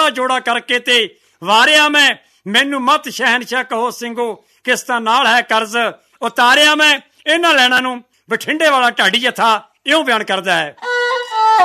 ਹੱਥਾਂ ਜੋੜਾ ਕਰਕੇ ਤੇ ਵਾਰਿਆ ਮੈਂ, ਮੈਨੂੰ ਮਤ ਸ਼ਹਿਨਸ਼ਾਹ ਕਹੋ ਸਿੰਘੋ, ਕਿਸ਼ਤਾਂ ਨਾਲ ਹੈ ਕਰਜ਼ ਉਤਾਰਿਆ ਮੈਂ। ਇਹਨਾਂ ਲੈਣਾ ਨੂੰ ਬਠਿੰਡੇ ਵਾਲਾ ਢਾਡੀ ਜੱਥਾ ਇਉਂ ਬਿਆਨ ਕਰਦਾ ਹੈ।